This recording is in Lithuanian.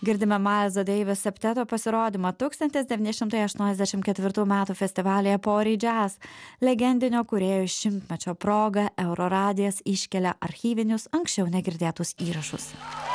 Girdime Miles'o Davis septeto pasirodymą 1984 m. festivalyje Pori Jazz. Legendinio kūrėjų 100-mečio proga Euroradijas iškelia archyvinius anksčiau negirdėtus įrašus.